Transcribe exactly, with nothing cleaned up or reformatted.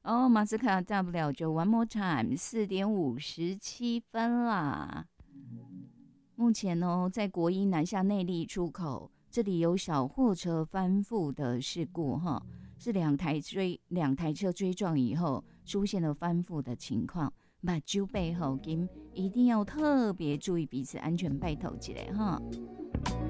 哦，马斯卡大不了就 one more time， 四点五十七分啦。目前哦，在国一南下内力出口，这里有小货车翻覆的事故哈，是两台追两台车追撞以后出现了翻覆的情况。目睭背后，金一定要特别注意彼此安全，拜托一下哈。